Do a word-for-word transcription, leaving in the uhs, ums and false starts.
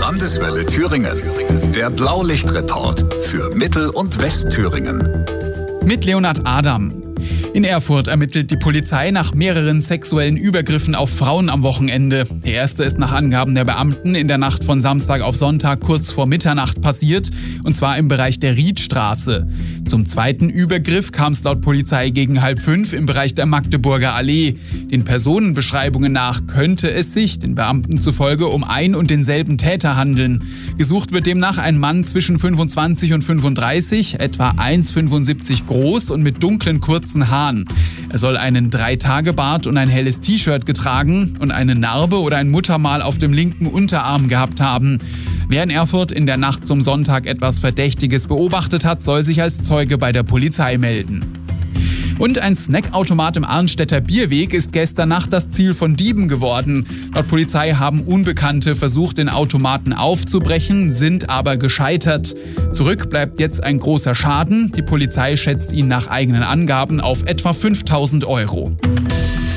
Landeswelle Thüringen. Der Blaulichtreport für Mittel- und Westthüringen. Mit Leonhard Adam. In Erfurt ermittelt die Polizei nach mehreren sexuellen Übergriffen auf Frauen am Wochenende. Der erste ist nach Angaben der Beamten in der Nacht von Samstag auf Sonntag kurz vor Mitternacht passiert, und zwar im Bereich der Riedstraße. Zum zweiten Übergriff kam es laut Polizei gegen halb fünf im Bereich der Magdeburger Allee. Den Personenbeschreibungen nach könnte es sich, den Beamten zufolge, um ein und denselben Täter handeln. Gesucht wird demnach ein Mann zwischen fünfundzwanzig und fünfunddreißig, etwa eins Komma fünfundsiebzig groß und mit dunklen kurzen Haaren. Er soll einen Drei-Tage-Bart und ein helles T-Shirt getragen und eine Narbe oder ein Muttermal auf dem linken Unterarm gehabt haben. Wer in Erfurt in der Nacht zum Sonntag etwas Verdächtiges beobachtet hat, soll sich als Zeuge bei der Polizei melden. Und ein Snackautomat im Arnstädter Bierweg ist gestern Nacht das Ziel von Dieben geworden. Laut Polizei haben Unbekannte versucht, den Automaten aufzubrechen, sind aber gescheitert. Zurück bleibt jetzt ein großer Schaden. Die Polizei schätzt ihn nach eigenen Angaben auf etwa fünftausend Euro.